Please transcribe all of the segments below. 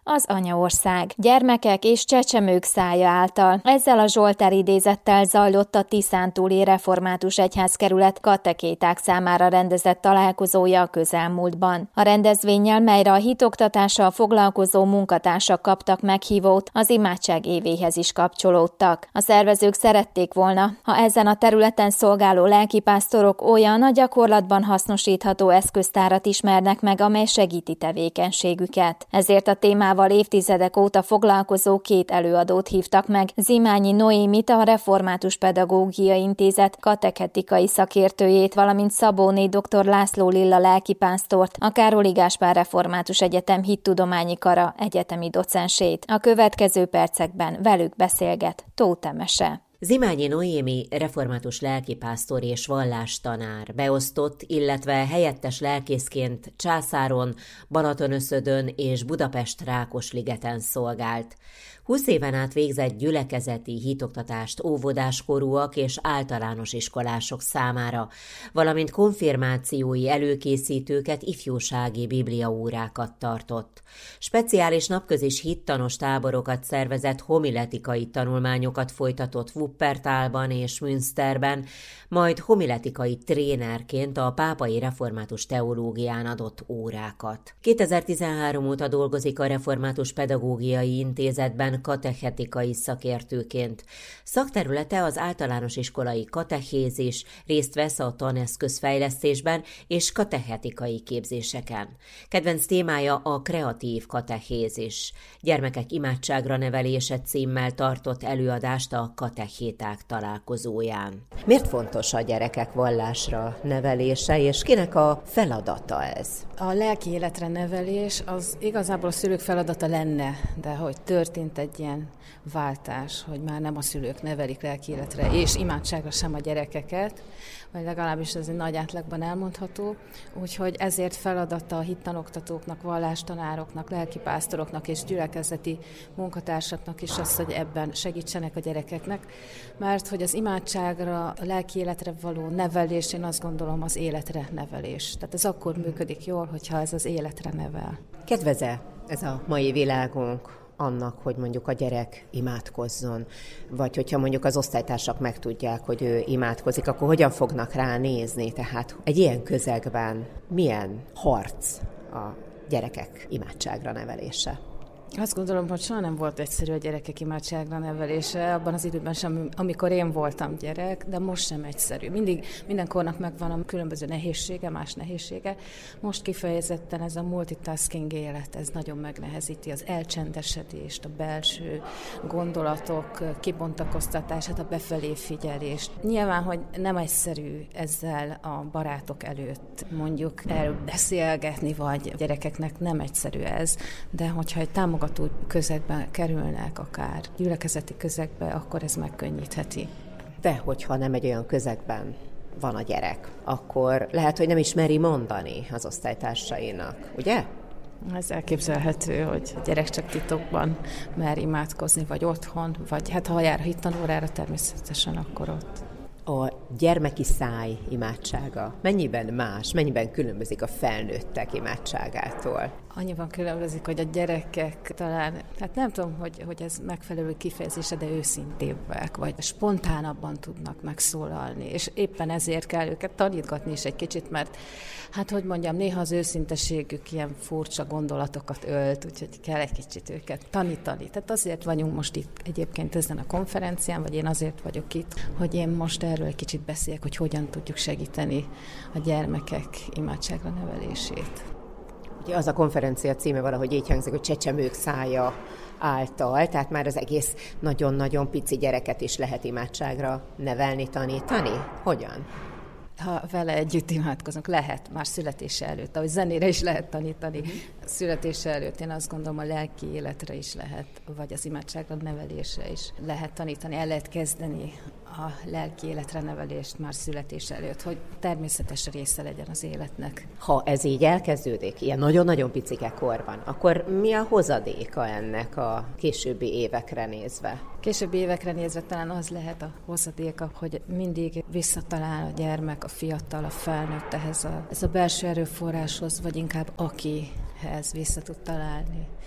Az anyaország. Gyermekek és csecsemők szája által. Ezzel a Zsoltár idézettel zajlott a Tiszántúli Református Egyházkerület katekéták számára rendezett találkozója a közelmúltban. A rendezvénnyel, melyre a hitoktatással foglalkozó munkatársak kaptak meghívót, az imádság évéhez is kapcsolódtak. A szervezők szerették volna, ha ezen a területen szolgáló lelkipásztorok olyan a gyakorlatban hasznosítható eszköztárat ismernek meg, amely segíti tevékenységüket. Ezért a témával évtizedek óta foglalkozó 2 előadót hívtak meg, Zimányi Noémit, a Református Pedagógiai Intézet katechetikai szakértőjét, valamint Szabóné dr. László Lilla lelkipásztort, a Károly Gáspár Református Egyetem hittudományi kara egyetemi docensét. A következő percekben velük beszélget Tóth Emese. Zimányi Noémi református lelkipásztor és vallástanár, beosztott, illetve helyettes lelkészként Császáron, Balatonöszödön és Budapest-Rákosligeten szolgált. 20 éven át végzett gyülekezeti hitoktatást óvodáskorúak és általános iskolások számára, valamint konfirmációi előkészítőket, ifjúsági bibliaórákat tartott. Speciális napközis hittanos táborokat szervezett, homiletikai tanulmányokat folytatott Wuppertalban és Münsterben, majd homiletikai trénerként a Pápai Református Teológián adott órákat. 2013 óta dolgozik a Református Pedagógiai Intézetben katechetikai szakértőként. Szakterülete az általános iskolai katechézis, részt vesz a taneszközfejlesztésben és katechetikai képzéseken. Kedvenc témája a kreatív katechézis. Gyermekek imádságra nevelése címmel tartott előadást a katechéták találkozóján. Miért fontos a gyerekek vallásra nevelése, és kinek a feladata ez? A lelki életre nevelés az igazából a szülők feladata lenne, de hogy történt egy ilyen váltás, hogy már nem a szülők nevelik lelki életre és imádságra sem a gyerekeket, vagy legalábbis ez egy nagy átlagban elmondható, úgyhogy ezért feladata a hittanoktatóknak, vallástanároknak, lelkipásztoroknak és gyülekezeti munkatársaknak is az, hogy ebben segítsenek a gyerekeknek, mert hogy az imádságra, a lelki életre való nevelés, én azt gondolom, az életre nevelés. Tehát ez akkor működik jól, hogyha ez az életre nevel. Kedvez-e ez a mai világunk annak, hogy mondjuk a gyerek imádkozzon, vagy hogyha mondjuk az osztálytársak megtudják, hogy ő imádkozik, akkor hogyan fognak rá nézni? Tehát egy ilyen közegben milyen harc a gyerekek imádságra nevelése? Azt gondolom, hogy soha nem volt egyszerű a gyerekek imádságra nevelése, abban az időben sem, amikor én voltam gyerek, de most sem egyszerű. Minden kornak megvan a különböző nehézsége, más nehézsége. Most kifejezetten ez a multitasking élet, ez nagyon megnehezíti az elcsendesedést, a belső gondolatok kibontakoztatását, a befelé figyelést. Nyilván, hogy nem egyszerű ezzel a barátok előtt mondjuk erről beszélgetni, vagy a gyerekeknek nem egyszerű ez, de hogyha egy támogató közegbe kerülnek, akár gyülekezeti közegbe, akkor ez megkönnyítheti. De hogyha nem egy olyan közegben van a gyerek, akkor lehet, hogy nem is meri mondani az osztálytársainak, ugye? Ez elképzelhető, hogy a gyerek csak titokban mer imádkozni, vagy otthon, vagy hát ha jár a hittanórára, természetesen akkor ott. A gyermeki száj imádsága mennyiben más, mennyiben különbözik a felnőttek imádságától? Annyiban különbözik, hogy a gyerekek talán, hát nem tudom, hogy ez megfelelő kifejezése, de őszintébbek, vagy spontánabban tudnak megszólalni, és éppen ezért kell őket tanítgatni is egy kicsit, mert hát hogy mondjam, néha az őszinteségük ilyen furcsa gondolatokat ölt, úgyhogy kell egy kicsit őket tanítani. Tehát azért vagyunk most itt egyébként ezen a konferencián, vagy én azért vagyok itt, hogy én most erről egy kicsit beszéljek, hogy hogyan tudjuk segíteni a gyermekek imádságra nevelését. Ugye az a konferencia címe valahogy így hangzik, hogy csecsemők szája által, tehát már az egész nagyon-nagyon pici gyereket is lehet imádságra nevelni, tanítani. Hogyan? Ha vele együtt imádkozunk, lehet már születése előtt, ahogy zenére is lehet tanítani. Születése előtt én azt gondolom, a lelki életre is lehet, vagy az imádságra nevelésre is lehet tanítani, el lehet kezdeni a lelki életre nevelést már születés előtt, hogy természetes része legyen az életnek. Ha ez így elkezdődik, ilyen nagyon-nagyon picike korban, akkor mi a hozadéka ennek a későbbi évekre nézve? Későbbi évekre nézve talán az lehet a hozadéka, hogy mindig visszatalál a gyermek, a fiatal, a felnőtt ez a belső erőforráshoz, vagy inkább akihez vissza tud találni.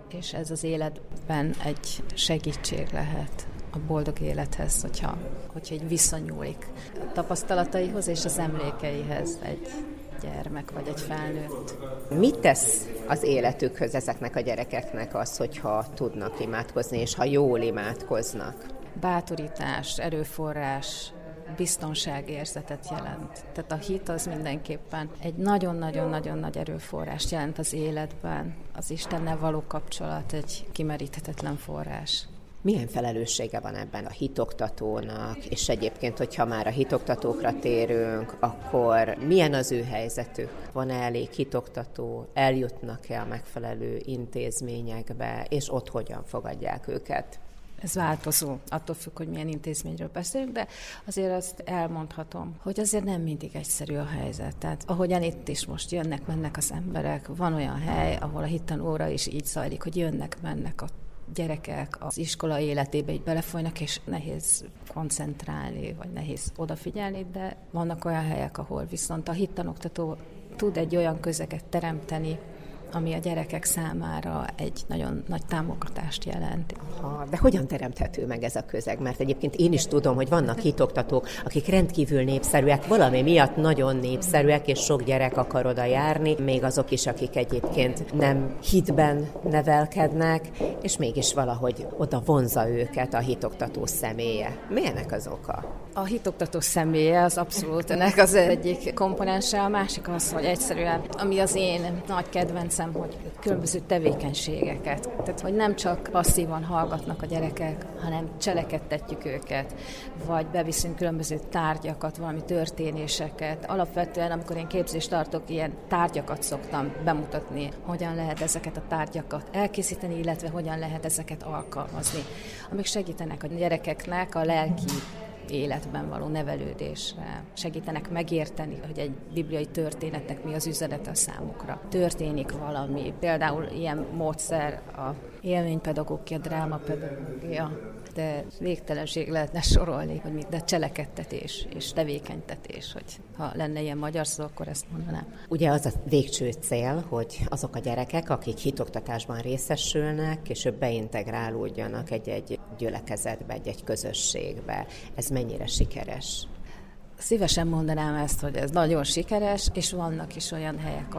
és ez az életben egy segítség lehet a boldog élethez, hogyha így visszanyúlik a tapasztalataihoz és az emlékeihez egy gyermek vagy egy felnőtt. Mit tesz az életükhöz ezeknek a gyerekeknek az, hogyha tudnak imádkozni, és ha jól imádkoznak? Bátorítás, erőforrás, biztonságérzetet jelent. Tehát a hit az mindenképpen egy nagyon-nagyon-nagyon nagy erőforrást jelent az életben. Az Istennel való kapcsolat egy kimeríthetetlen forrás. Milyen felelőssége van ebben a hitoktatónak, és egyébként, hogyha már a hitoktatókra térünk, akkor milyen az ő helyzetük? Van-e elég hitoktató, eljutnak-e a megfelelő intézményekbe, és ott hogyan fogadják őket? Ez változó, attól függ, hogy milyen intézményről beszélünk, de azért azt elmondhatom, hogy azért nem mindig egyszerű a helyzet. Tehát ahogyan itt is most jönnek-mennek az emberek, van olyan hely, ahol a hittanóra is így zajlik, hogy jönnek-mennek a gyerekek az iskola életébe így belefolynak, és nehéz koncentrálni, vagy nehéz odafigyelni, de vannak olyan helyek, ahol viszont a hittanoktató tud egy olyan közeget teremteni, ami a gyerekek számára egy nagyon nagy támogatást jelent. De hogyan teremthető meg ez a közeg? Mert egyébként én is tudom, hogy vannak hitoktatók, akik rendkívül népszerűek, valami miatt nagyon népszerűek, és sok gyerek akar oda járni, még azok is, akik egyébként nem hitben nevelkednek, és mégis valahogy oda vonzza őket a hitoktató személye. Milyenek az oka? A hitoktató személye az abszolút ennek az egyik komponense, a másik az, hogy egyszerűen, ami az én nagy kedvencem, hogy különböző tevékenységeket, tehát hogy nem csak passzívan hallgatnak a gyerekek, hanem cselekedtetjük őket, vagy beviszünk különböző tárgyakat, valami történéseket. Alapvetően, amikor én képzést tartok, ilyen tárgyakat szoktam bemutatni, hogyan lehet ezeket a tárgyakat elkészíteni, illetve hogyan lehet ezeket alkalmazni, amik segítenek a gyerekeknek a lelki életben való nevelődésre, segítenek megérteni, hogy egy bibliai történetnek mi az üzenete a számukra. Történik valami, például ilyen módszer a élménypedagógia, drámapedagógia, de végtelenség lehetne sorolni, hogy de cselekedtetés és tevékenytetés, hogy ha lenne ilyen magyar szó, akkor ezt mondanám. Ugye az a végső cél, hogy azok a gyerekek, akik hitoktatásban részesülnek, később beintegrálódjanak egy gyülekezetbe, egy közösségbe. Ez mennyire sikeres? Szívesen mondanám ezt, hogy ez nagyon sikeres, és vannak is olyan helyek,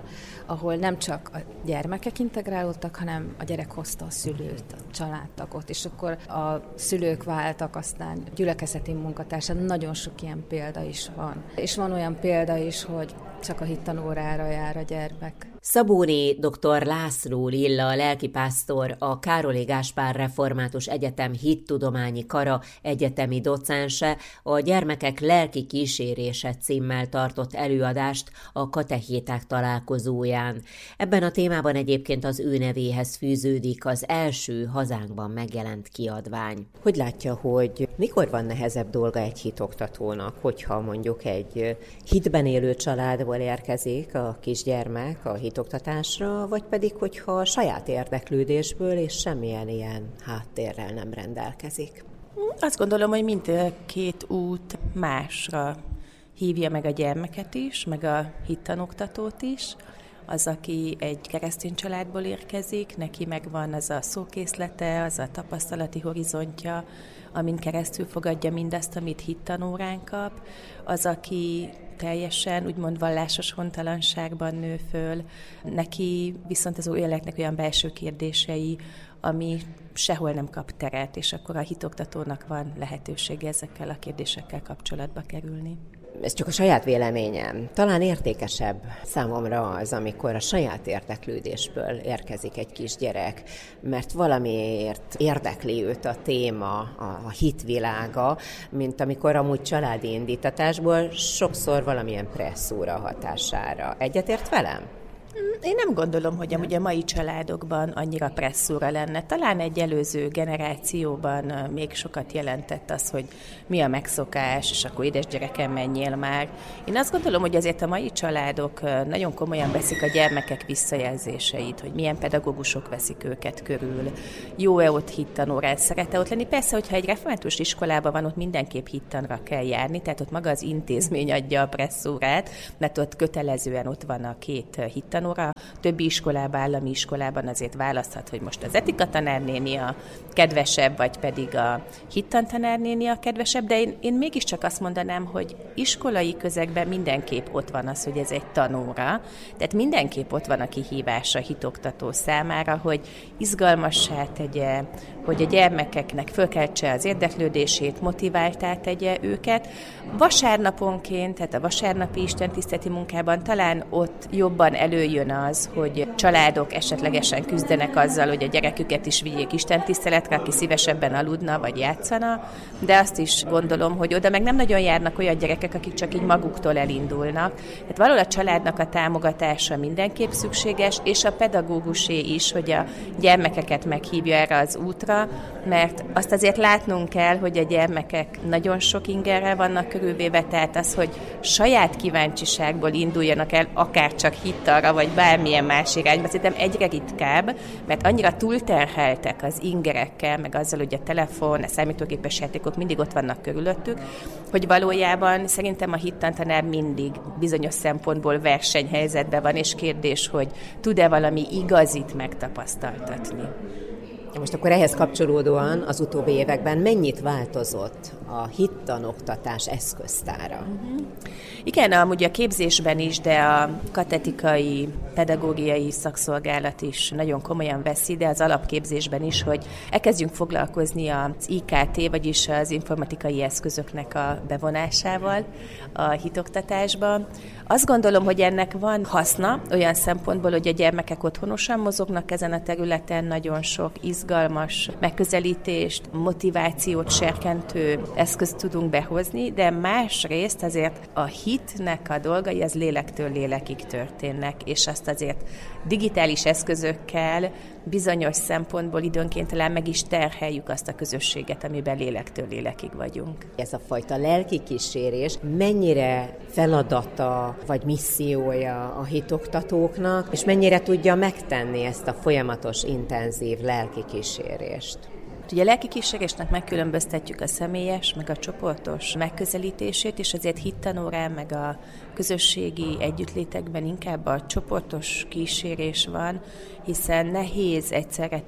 ahol nem csak a gyermekek integrálódtak, hanem a gyerek hozta a szülőt, a családtagot, és akkor a szülők váltak aztán gyülekezeti munkatársán. Nagyon sok ilyen példa is van. És van olyan példa is, hogy csak a hittanórára jár a gyermek. Szabóné dr. László Lilla, lelkipásztor, a Károly Gáspár Református Egyetem hittudományi kara egyetemi docense a Gyermekek lelki kísérése címmel tartott előadást a katehéták találkozóján. Ebben a témában egyébként az ő nevéhez fűződik az első hazánkban megjelent kiadvány. Hogy látja, hogy mikor van nehezebb dolga egy hitoktatónak, hogyha mondjuk egy hitben élő családból érkezik a kisgyermek a hitoktatásra, vagy pedig, hogyha a saját érdeklődésből és semmilyen ilyen háttérrel nem rendelkezik? Azt gondolom, hogy mindkét út másra hívja meg a gyermeket is, meg a hittanoktatót is. Az, aki egy keresztény családból érkezik, neki megvan az a szókészlete, az a tapasztalati horizontja, amin keresztül fogadja mindazt, amit hittanórán kap. Az, aki teljesen, úgymond vallásos hontalanságban nő föl, neki viszont az életnek olyan belső kérdései, ami sehol nem kap teret, és akkor a hitoktatónak van lehetősége ezekkel a kérdésekkel kapcsolatba kerülni. Ez csak a saját véleményem. Talán értékesebb számomra az, amikor a saját érdeklődésből érkezik egy kisgyerek, mert valamiért érdekli őt a téma, a hitvilága, mint amikor amúgy családi indítatásból sokszor valamilyen presszúra hatására. Egyetért velem? Én nem gondolom, hogy amúgy a mai családokban annyira presszúra lenne. Talán egy előző generációban még sokat jelentett az, hogy mi a megszokás, és akkor édes gyerekem, menjél már. Én azt gondolom, hogy azért a mai családok nagyon komolyan veszik a gyermekek visszajelzéseit, hogy milyen pedagógusok veszik őket körül, jó-e ott hittanórát, szeret-e ott lenni. Persze, hogyha egy református iskolában van, ott mindenképp hittanra kell járni, tehát ott maga az intézmény adja a presszúrát, mert ott kötelezően ott van a két hittanóra, hittanóra. A többi iskolában, állami iskolában azért választhat, hogy most az etika tanárnéni a kedvesebb, vagy pedig a hittantanárnéni a kedvesebb, de én mégiscsak azt mondanám, hogy iskolai közegben mindenképp ott van az, hogy ez egy tanóra, tehát mindenképp ott van a kihívás a hitoktató számára, hogy izgalmassá tegye, hogy a gyermekeknek fölkeltse az érdeklődését, motiváltá tegye őket. Vasárnaponként, tehát a vasárnapi istentiszteleti munkában talán ott jobban előjön az, hogy családok esetlegesen küzdenek azzal, hogy a gyereküket is vigyék istentiszteletre, aki szívesebben aludna vagy játszana, de azt is gondolom, hogy oda meg nem nagyon járnak olyan gyerekek, akik csak így maguktól elindulnak. Tehát valahol a családnak a támogatása mindenképp szükséges, és a pedagógusé is, hogy a gyermekeket meghívja erre az útra, mert azt azért látnunk kell, hogy a gyermekek nagyon sok ingerrel vannak körülvéve, tehát az, hogy saját kíváncsiságból induljanak el, akár csak hittalra, vagy bármilyen más irányba, szerintem egyre ritkább, mert annyira túlterheltek az ingerekkel, meg azzal, hogy a telefon, a számítógépes játékok mindig ott vannak körülöttük, hogy valójában szerintem a hittantanár mindig bizonyos szempontból versenyhelyzetben van, és kérdés, hogy tud-e valami igazit megtapasztaltatni. Most akkor ehhez kapcsolódóan az utóbbi években mennyit változott a hittanoktatás eszköztára? Igen, amúgy a képzésben is, de a katetikai, pedagógiai szakszolgálat is nagyon komolyan veszi, de az alapképzésben is, hogy elkezdjünk foglalkozni az IKT, vagyis az informatikai eszközöknek a bevonásával a hitoktatásba. Azt gondolom, hogy ennek van haszna olyan szempontból, hogy a gyermekek otthonosan mozognak ezen a területen, nagyon sok izgalmas megközelítést, motivációt serkentő eszközt tudunk behozni, de másrészt azért a hitnek a dolgai az lélektől lélekig történnek, és azt azért digitális eszközökkel bizonyos szempontból időnként talán meg is terheljük azt a közösséget, amiben lélektől lélekig vagyunk. Ez a fajta lelki kísérés mennyire feladata vagy missziója a hitoktatóknak, és mennyire tudja megtenni ezt a folyamatos, intenzív lelki kísérést? Ugye a lelki kísérésnek megkülönböztetjük a személyes, meg a csoportos megközelítését, és azért hittanórán, meg a közösségi együttlétekben inkább a csoportos kísérés van, hiszen nehéz egyszerre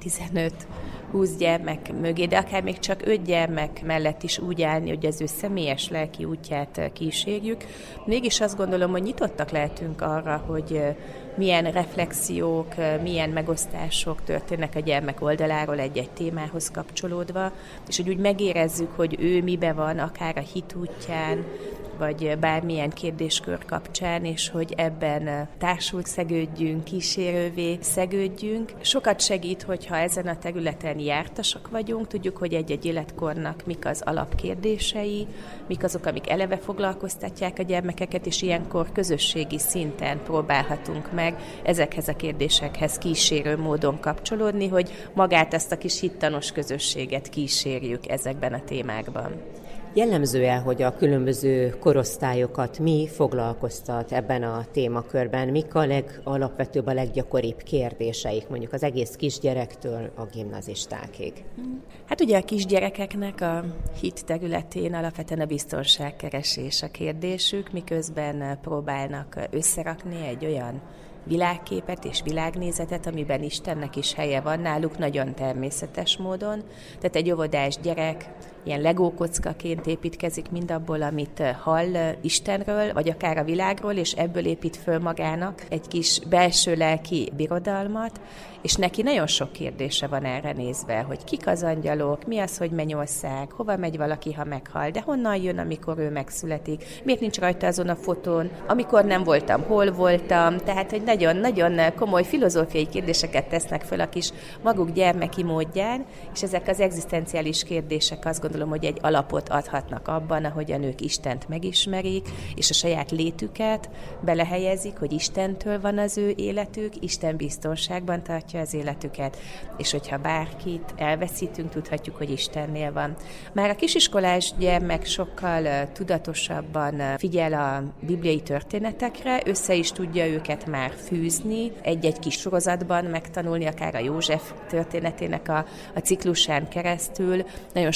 15-20 gyermek mögé, de akár még csak 5 gyermek mellett is úgy állni, hogy az ő személyes lelki útját kísérjük. Mégis azt gondolom, hogy nyitottak lehetünk arra, hogy milyen reflexiók, milyen megosztások történnek a gyermek oldaláról egy-egy témához kapcsolódva, és hogy úgy megérezzük, hogy ő mibe van, akár a hit útján, vagy bármilyen kérdéskör kapcsán, és hogy ebben társult szegődjünk, kísérővé szegődjünk. Sokat segít, hogyha ezen a területen jártasak vagyunk, tudjuk, hogy egy-egy életkornak mik az alapkérdései, mik azok, amik eleve foglalkoztatják a gyermekeket, és ilyenkor közösségi szinten próbálhatunk meg ezekhez a kérdésekhez kísérő módon kapcsolódni, hogy magát ezt a kis hittanos közösséget kísérjük ezekben a témákban. Jellemző-e, hogy a különböző korosztályokat mi foglalkoztat ebben a témakörben? Mik a legalapvetőbb, a leggyakoribb kérdéseik, mondjuk az egész kisgyerektől a gimnazistákig? Hát ugye a kisgyerekeknek a hit területén alapvetően a biztonságkeresés a kérdésük, miközben próbálnak összerakni egy olyan világképet és világnézetet, amiben Istennek is helye van náluk nagyon természetes módon. Tehát egy óvodás gyerek ilyen legókockaként építkezik mindabból, amit hall Istenről, vagy akár a világról, és ebből épít föl magának egy kis belső lelki birodalmat, és neki nagyon sok kérdése van erre nézve, hogy kik az angyalok, mi az, hogy mennyország, hova megy valaki, ha meghal, de honnan jön, amikor ő megszületik, miért nincs rajta azon a fotón, amikor nem voltam, hol voltam, tehát hogy nagyon-nagyon komoly filozófiai kérdéseket tesznek föl a kis maguk gyermeki módján, és ezek az egzisztenciális kérdések azt gondolom, hogy egy alapot adhatnak abban, ahogy a nők Istent megismerik, és a saját létüket belehelyezik, hogy Istentől van az ő életük, Isten biztonságban tartja az életüket, és hogyha bárkit elveszítünk, tudhatjuk, hogy Istennél van. Már a kisiskolás gyermek sokkal tudatosabban figyel a bibliai történetekre, össze is tudja őket már fűzni, egy-egy kis sorozatban megtanulni, akár a József történetének a ciklusán keresztül. Nagyon sok minden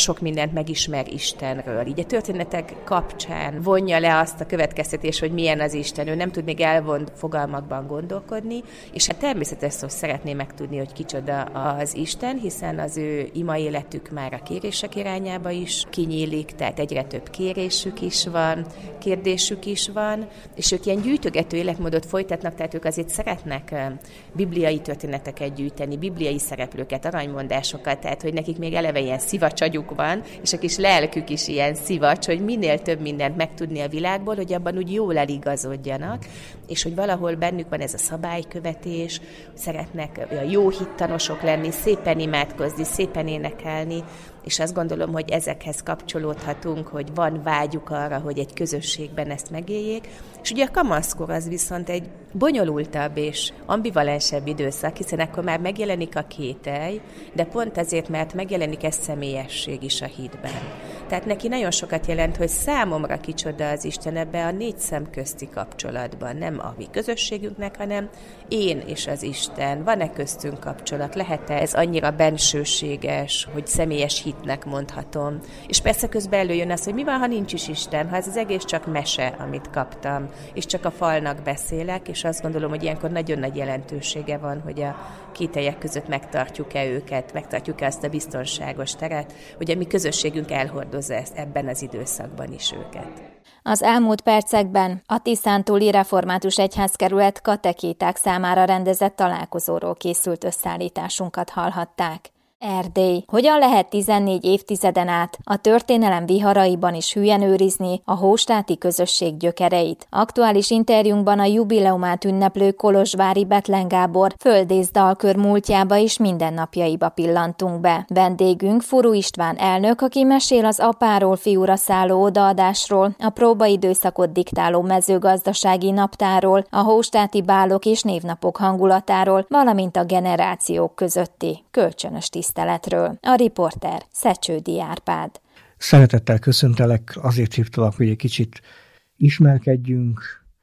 mindent megismer Istenről. Így a történetek kapcsán vonja le azt a következtetést, hogy milyen az Isten. Ő nem tud még elvont fogalmakban gondolkodni, és hát természetes szó szeretné megtudni, hogy kicsoda az Isten, hiszen az ő ima életük már a kérések irányába is kinyílik, tehát egyre több kérésük is van, kérdésük is van, és ők ilyen gyűjtögető életmódot folytatnak, tehát ők azért szeretnek bibliai történeteket gyűjteni, bibliai szereplőket, aranymondásokat, tehát hogy nekik még eleve ilyen szivacsagyuk van, és a kis lelkük is ilyen szivacs, hogy minél több mindent megtudni a világból, hogy abban úgy jól eligazodjanak, és hogy valahol bennük van ez a szabálykövetés, szeretnek jó hittanosok lenni, szépen imádkozni, szépen énekelni, és azt gondolom, hogy ezekhez kapcsolódhatunk, hogy van vágyuk arra, hogy egy közösségben ezt megéljék. És ugye a kamaszkor az viszont egy bonyolultabb és ambivalensebb időszak, hiszen akkor már megjelenik a kételj, de pont azért, mert megjelenik ez személyesség is a hitben. Tehát neki nagyon sokat jelent, hogy számomra kicsoda az Isten ebbe a 4 szem közti kapcsolatban. Nem a mi közösségünknek, hanem én és az Isten. Van-e köztünk kapcsolat? Lehet-e ez annyira bensőséges, hogy személyes hitnek mondhatom? És persze közben előjön az, hogy mi van, ha nincs is Isten, ha ez az egész csak mese, amit kaptam, és csak a falnak beszélek, és azt gondolom, hogy ilyenkor nagyon nagy jelentősége van, hogy a kételyek között megtartjuk-e őket, megtartjuk-e azt a biztonságos teret, hogy a mi közösségünk elhordozza ezt ebben az időszakban is őket. Az elmúlt percekben a Tiszántúli Református Egyházkerület katekéták számára rendezett találkozóról készült összeállításunkat hallhatták. Erdély. Hogyan lehet 14 évtizeden át a történelem viharaiban is hülyen őrizni a hóstáti közösség gyökereit? Aktuális interjúnkban a jubileumát ünneplő kolozsvári Bethlen Gábor földész dalkör múltjába és mindennapjaiba pillantunk be. Vendégünk Furu István elnök, aki mesél az apáról fiúra szálló odaadásról, a próbaidőszakot diktáló mezőgazdasági naptáról, a hóstáti bálok és névnapok hangulatáról, valamint a generációk közötti kölcsönös tiszteletről. A riporter Szecsődi Árpád. Szeretettel köszöntelek, azért hívtalak, hogy egy kicsit ismerkedjünk,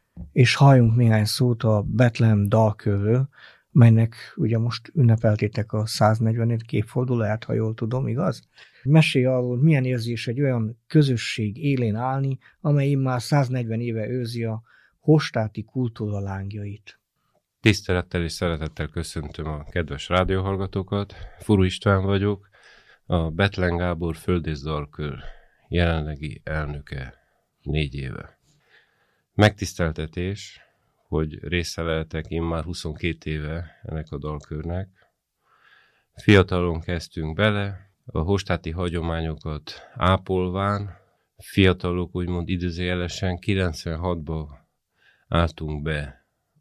és halljunk néhány szót a Bethlen dalkörről, melynek ugye most ünnepeltétek a 140. évfordulóját, ha jól tudom, igaz? Mesélj arról, milyen érzés egy olyan közösség élén állni, amely már 140 éve őrzi a hóstáti kultúra lángjait. Tisztelettel és szeretettel köszöntöm a kedves rádióhallgatókat. Furu István vagyok, a Bethlen Gábor földész dalkör jelenlegi elnöke 4 éve. Megtiszteltetés, hogy része lehetek én már 22 éve ennek a dalkörnek. Fiatalon kezdtünk bele, a hóstáti hagyományokat ápolván, fiatalok úgymond idézőjelesen 96-ba álltunk be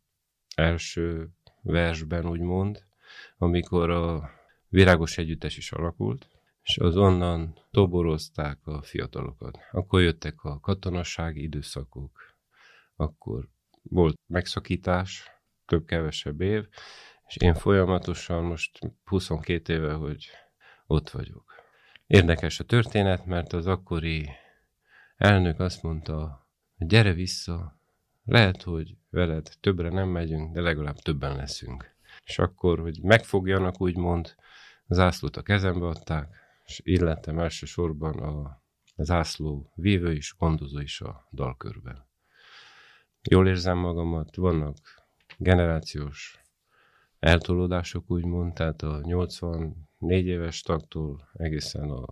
első versben úgymond, amikor a Virágos Együttes is alakult, és az onnan toborozták a fiatalokat. Akkor jöttek a katonassági időszakok, akkor volt megszakítás, több-kevesebb év, és én folyamatosan most 22 éve, hogy ott vagyok. Érdekes a történet, mert az akkori elnök azt mondta, hogy gyere vissza, lehet, hogy veled többre nem megyünk, de legalább többen leszünk. És akkor, hogy megfogjanak, úgymond, a zászlót a kezembe adták, és illettem elsősorban a zászló vívő is, gondozó is a dalkörben. Jól érzem magamat, vannak generációs eltolódások, úgymond, tehát a 84 éves tagtól egészen a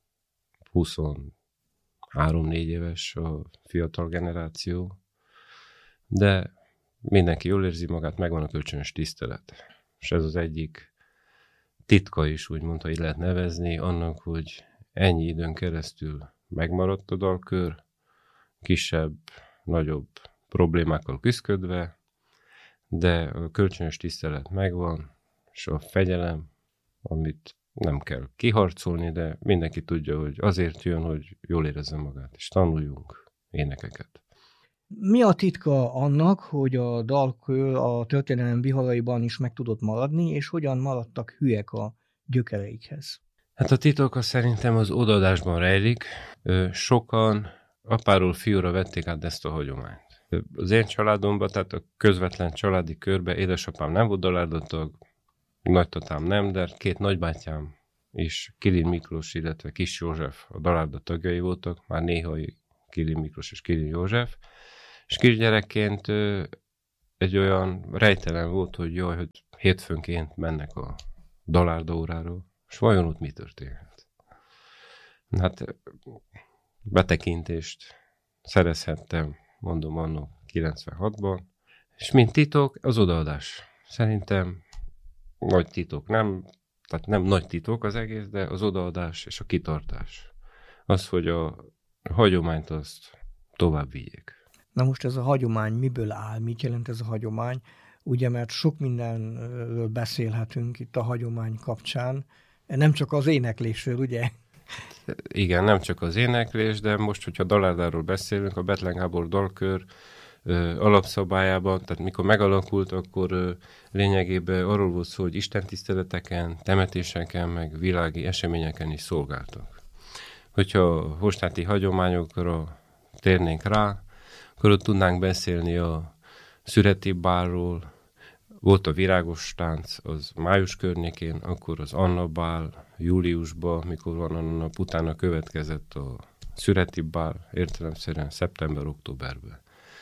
23-4 éves a fiatal generáció, de mindenki jól érzi magát, megvan a kölcsönös tisztelet. És ez az egyik titka is, úgymond, ha így lehet nevezni, annak, hogy ennyi időn keresztül megmaradt a dalkör, kisebb, nagyobb problémákkal küszködve, de a kölcsönös tisztelet megvan, és a fegyelem, amit nem kell kiharcolni, de mindenki tudja, hogy azért jön, hogy jól érezze magát, és tanuljunk énekeket. Mi a titka annak, hogy a dalkör a történelem viharaiban is meg tudott maradni, és hogyan maradtak hülyek a gyökereikhez? Hát a titok szerintem az odaadásban rejlik. Sokan apáról fiúra vették át ezt a hagyományt. Az én családomban, tehát a közvetlen családi körbe édesapám nem volt dalárdotag, nagytatám nem, de 2 nagybátyám és Kilin Miklós, illetve Kis József a Dalárda tagjai voltak, már néha Kilin Miklós és Kilin József, és kisgyerekként egy olyan rejtelen volt, hogy jaj, hogy hétfőnként mennek a Dalárda óráról, és vajon ott mi történt? Hát betekintést szerezhettem, mondom, anno 96-ban, és mint titok, az odaadás. Szerintem nagy titok, tehát nem nagy titok az egész, de az odaadás és a kitartás. Az, hogy a hagyományt azt tovább vigyék. Na most ez a hagyomány miből áll? Mit jelent ez a hagyomány? Ugye, mert sok mindenről beszélhetünk itt a hagyomány kapcsán. Nem csak az éneklésről, ugye? Igen, nem csak az éneklés, de most, hogyha Dalárdáról beszélünk, a Bethlen Gábor dalkör alapszabályában, tehát mikor megalakult, akkor lényegében arról volt szó, hogy istentiszteleteken, temetéseken, meg világi eseményeken is szolgáltak. Hogyha a hostáti hagyományokra térnénk rá, akkor ott tudnánk beszélni a szüreti bálról, volt a virágos tánc, az május környékén, akkor az Anna bál júliusban, mikor van a nap utána következett a szüreti bál, értelemszerűen szeptember-októberben.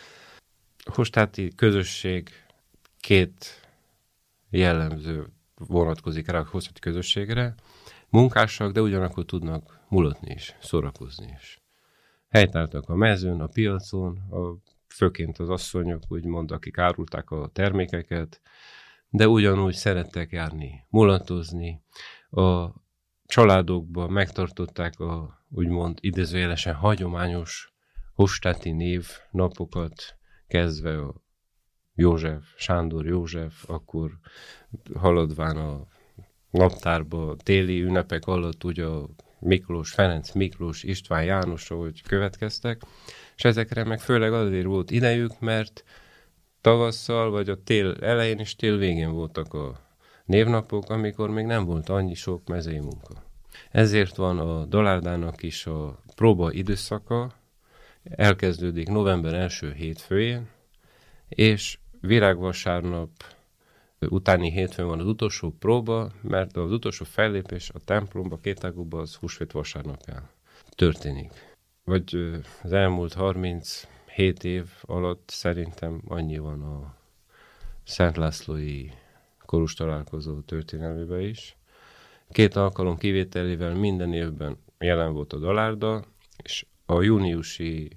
A hostáti közösség két jellemző vonatkozik rá a hostáti közösségre, munkásak, de ugyanakkor tudnak mulatni is, szórakozni is. Helytáltak a mezőn, a piacon, főként az asszonyok, úgymond, akik árulták a termékeket, de ugyanúgy szerettek járni, mulatozni. A családokban megtartották a úgymond idézőjelesen hagyományos hostáti névnapokat, kezdve a József, Sándor József, akkor haladván a naptárba, téli ünnepek alatt ugye a Miklós, Ferenc Miklós, István János, ahogy következtek, és ezekre meg főleg azért volt idejük, mert tavasszal, vagy a tél elején és tél végén voltak a névnapok, amikor még nem volt annyi sok mezei munka. Ezért van a Dalárdának is a próba időszaka, elkezdődik november első hétfőjén, és virágvasárnap utáni hétfőn van az utolsó próba, mert az utolsó fellépés a templomba, Kétágúba az húsvét vasárnapján történik. Vagy az elmúlt 37 év alatt szerintem annyi van a Szent Lászlói korus találkozó történelmében is. 2 alkalom kivételével minden évben jelen volt a Dalárda, és a júniusi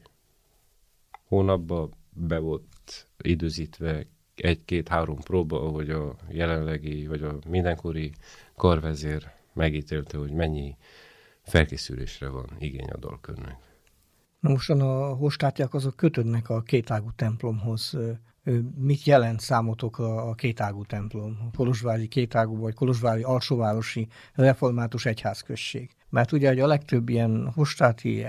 hónapban be volt időzítve 1-2-3 próba, ahogy a jelenlegi, vagy a mindenkori karvezér megítélte, hogy mennyi felkészülésre van igény a dalkörnek. Na mostan a hostátiak azok kötődnek a kétágú templomhoz. Mit jelent számotokra a kétágú templom? A kolozsvári kétágú vagy kolozsvári alsóvárosi református egyházközség? Mert ugye a legtöbb ilyen hostáti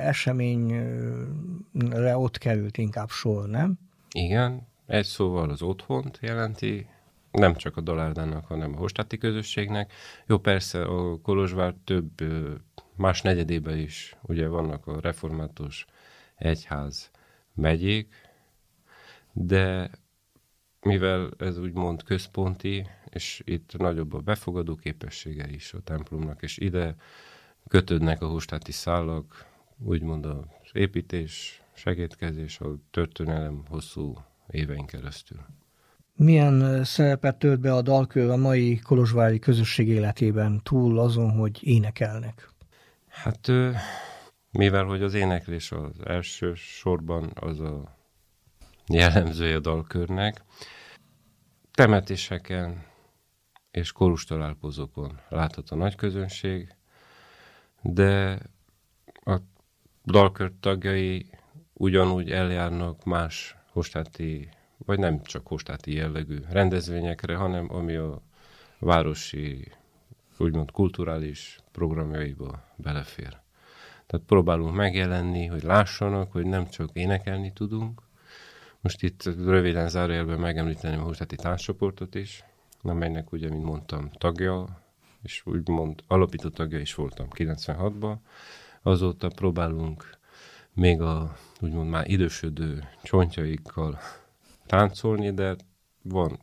eseményre ott került inkább sor, nem? Igen, egy szóval az otthont jelenti, nem csak a Dalárdának, hanem a hostáti közösségnek. Jó, persze a Kolozsvár több más negyedében is ugye vannak a református egyház megyék, de mivel ez úgymond központi, és itt nagyobb a befogadó képessége is a templomnak, és ide kötődnek a hostáti szálak, úgymond az építés, segédkezés, a történelem hosszú évein keresztül. Milyen szerepet tölt be a dalkör a mai kolozsvári közösség életében, túl azon, hogy énekelnek? Hát mivel hogy az éneklés az első sorban az a jellemzője a dalkörnek, temetéseken és korus találkozókon láthat a nagy közönség, de a dalkör tagjai ugyanúgy eljárnak más hostáti, vagy nem csak hostáti jellegű rendezvényekre, hanem ami a városi, úgymond kulturális programjaiba belefér. Tehát próbálunk megjelenni, hogy lássanak, hogy nem csak énekelni tudunk. Most itt röviden zárójelben megemlíteném a hostáti tánccsoportot is, amelynek ugye, mint mondtam, tagja, és úgymond alapító tagja is voltam 96-ban. Azóta próbálunk még a úgymond már idősödő csontjaikkal táncolni, de van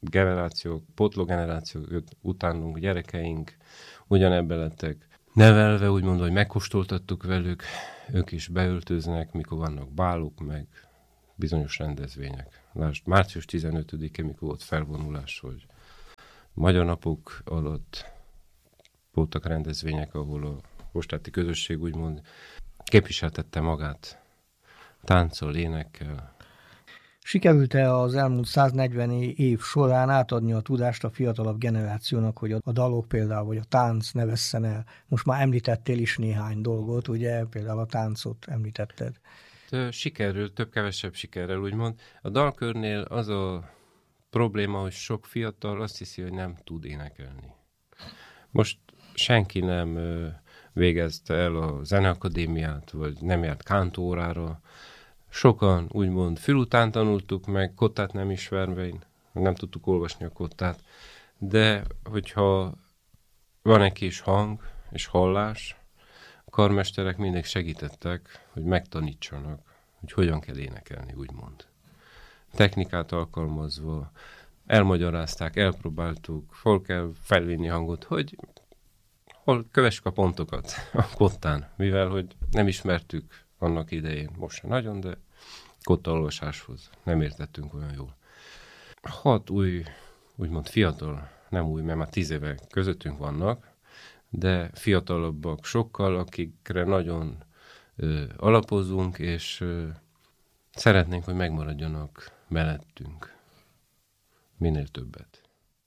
generációk, pótlógenerációk, utánunk gyerekeink ugyanebben lettek nevelve, úgymond, hogy megkóstoltattuk velük, ők is beöltöznek, mikor vannak bálok, meg bizonyos rendezvények. Lásd, március 15-e, mikor volt felvonulás, hogy Magyar Napok alatt voltak rendezvények, ahol a hostáti közösség úgymond képviseltette magát tánccal, énekkel. Sikerült-e az elmúlt 140 év során átadni a tudást a fiatalabb generációnak, hogy a dalok például, vagy a tánc ne vesszen el? Most már említettél is néhány dolgot, ugye, például a táncot említetted. Sikerül, több-kevesebb sikerrel, úgymond. A dalkörnél az a probléma, hogy sok fiatal azt hiszi, hogy nem tud énekelni. Most senki nem végezte el a zeneakadémiát, vagy nem járt kántórára. Sokan úgymond fülután tanultuk meg, kottát nem ismerve, nem tudtuk olvasni a kottát, de hogyha van egy kis hang és hallás, a karmesterek mindig segítettek, hogy megtanítsanak, hogy hogyan kell énekelni, úgymond. Technikát alkalmazva, elmagyarázták, elpróbáltuk, hol kell felvinni hangot, hogy hol kövessük a pontokat a kottán, mivel hogy nem ismertük annak idején, most se nagyon, de kottaolvasáshoz nem értettünk olyan jól. 6 új, úgymond fiatal, nem új, mert már 10 éve közöttünk vannak, de fiatalabbak sokkal, akikre nagyon alapozunk, és szeretnénk, hogy megmaradjanak mellettünk minél többet.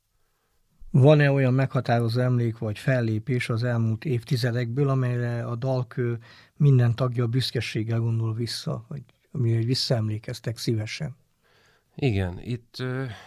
Van-e olyan meghatározó emlék vagy fellépés az elmúlt évtizedekből, amelyre a dalkör minden tagja büszkeséggel gondol vissza, vagy amire visszaemlékeztek szívesen? Igen, itt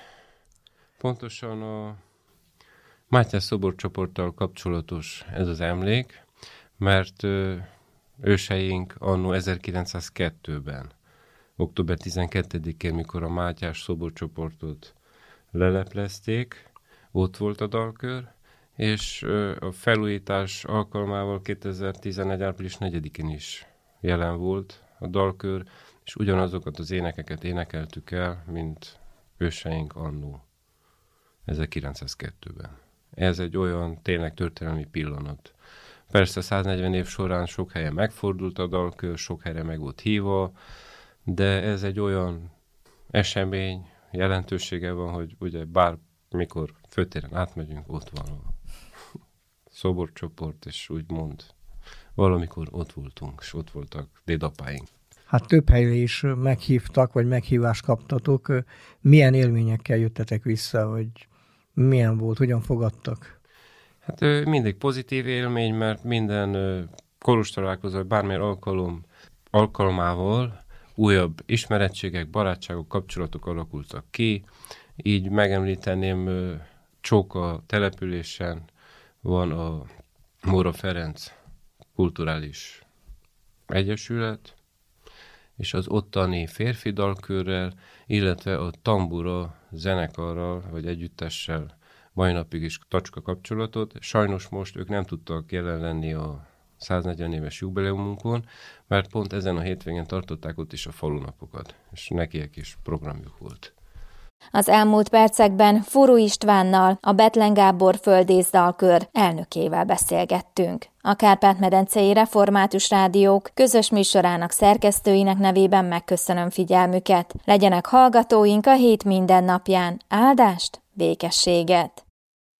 pontosan a Mátyás szoborcsoporttal kapcsolatos ez az emlék, mert őseink anno 1902-ben, október 12-én, mikor a Mátyás szoborcsoportot leleplezték, ott volt a dalkör, és a felújítás alkalmával 2011. április 4-én is jelen volt a dalkör, és ugyanazokat az énekeket énekeltük el, mint őseink annó 1902-ben. Ez egy olyan tényleg történelmi pillanat. Persze 140 év során sok helyen megfordult a dalkör, sok helyre meg volt hívva, de ez egy olyan esemény, jelentősége van, hogy ugye bármikor főtéren átmegyünk, ott van a szoborcsoport, és úgymond valamikor ott voltunk, és ott voltak dédapáink. Hát több helyre is meghívtak, vagy meghívást kaptatok. Milyen élményekkel jöttetek vissza, vagy milyen volt, hogyan fogadtak? Hát mindig pozitív élmény, mert minden koros találkozó, bármilyen alkalmával újabb ismerettségek, barátságok, kapcsolatok alakultak ki. Így megemlíteném, Csóka településen van a Móra Ferenc Kulturális Egyesület, és az ottani férfi dalkörrel, illetve a Tambura zenekarral, vagy együttessel mai napig is tacska kapcsolatot. Sajnos most ők nem tudtak jelen lenni a 140 éves jubileumunkon, mert pont ezen a hétvégén tartották ott is a falunapokat, és nekiek is programjuk volt. Az elmúlt percekben Furu Istvánnal, a Bethlen Gábor Földész dalkör elnökével beszélgettünk. A Kárpát-medencei Református Rádiók közös műsorának szerkesztőinek nevében megköszönöm figyelmüket. Legyenek hallgatóink a hét minden napján. Áldást, békességet!